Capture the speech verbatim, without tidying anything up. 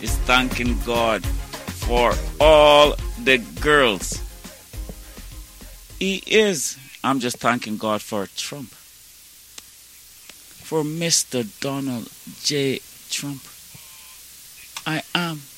is thanking God for all the girls. He is. I'm just thanking God for Trump. For Mister Donald J. Trump. I am.